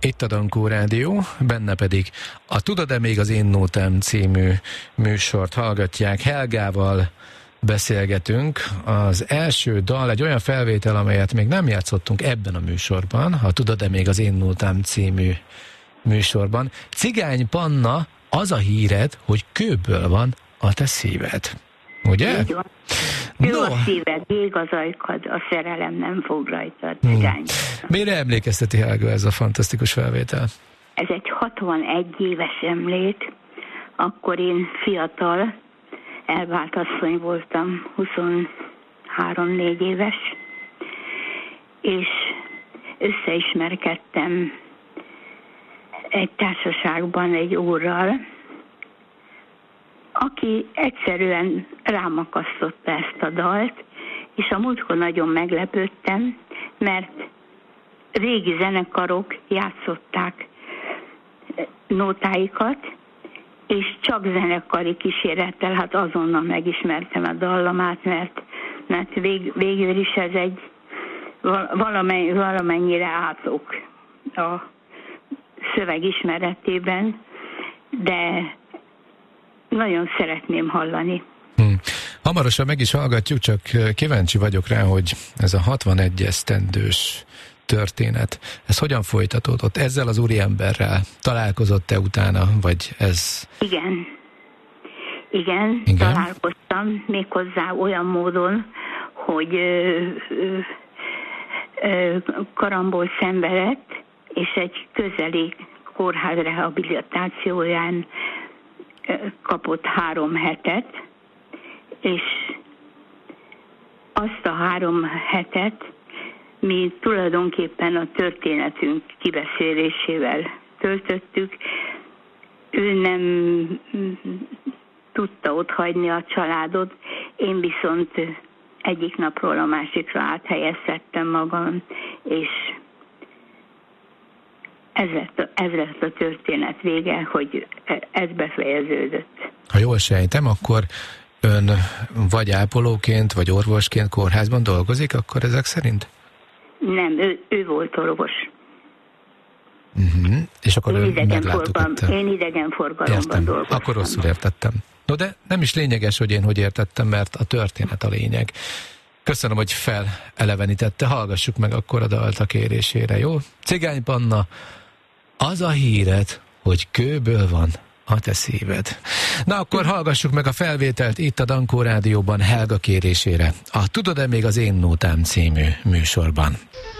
Itt a Dankó Rádió, benne pedig a Tudod-e még az én nótám című műsort hallgatják. Helgával beszélgetünk. Az első dal egy olyan felvétel, amelyet még nem játszottunk ebben a műsorban, a Tudod-e még az én nótám című műsorban. Cigány Panna, az a híred, hogy kőből van a te szíved. Ugye? Így van. Jó a szíved, ég az ajkad, a szerelem nem fog rajtad, cigány. Mire emlékezteti, Helga, ez a fantasztikus felvétel? Ez egy 61 éves emlét, akkor én fiatal, elvált asszony voltam, 23-4 éves, és összeismerkedtem egy társaságban egy úrral, aki egyszerűen rámakasztotta ezt a dalt, és a múltkor nagyon meglepődtem, mert régi zenekarok játszották nótáikat, és csak zenekari kísérettel, hát azonnal megismertem a dallamát, mert végül is ez egy valamennyire átok a szöveg ismeretében, de nagyon szeretném hallani. Hamarosan meg is hallgatjuk, csak kíváncsi vagyok rá, hogy ez a 61 esztendős történet, ez hogyan folytatódott? Ezzel az úriemberrel találkozott-e utána, vagy ez... Igen, találkoztam, méghozzá olyan módon, hogy karamból szenvedett, és egy közeli kórház rehabilitációján kapott 3 hetet, és azt a 3 hetet mi tulajdonképpen a történetünk kibeszélésével töltöttük. Ő nem tudta otthagyni a családot, én viszont egyik napról a másikra áthelyeztettem magam, és ez lett a történet vége, hogy ez befejeződött. Ha jól sejtem, akkor ön vagy ápolóként, vagy orvosként kórházban dolgozik, akkor ezek szerint? Nem, ő volt orvos. És akkor én idegenforgalomban dolgoztam. Akkor rosszul értettem. No, de nem is lényeges, hogy én hogy értettem, mert a történet a lényeg. Köszönöm, hogy felelevenítette, hallgassuk meg akkor a dalt a kérésére, jó? Cigány Panna, az a híred, hogy kőből van a te szíved. Na akkor hallgassuk meg a felvételt itt a Dankó Rádióban Helga kérésére. A Tudod-e még az én nótám című műsorban.